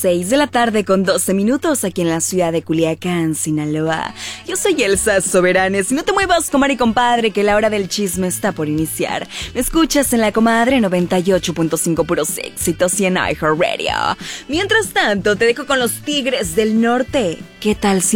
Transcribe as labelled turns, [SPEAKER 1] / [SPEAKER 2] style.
[SPEAKER 1] 6 de la tarde con 12 minutos aquí en la ciudad de Culiacán, Sinaloa. Yo soy Elsa Soberanes y no te muevas, comadre y compadre, que la hora del chisme está por iniciar. Me escuchas en La Comadre 98.5 puros éxitos y en iHeartRadio. Mientras tanto, te dejo con los Tigres del Norte. ¿Qué tal si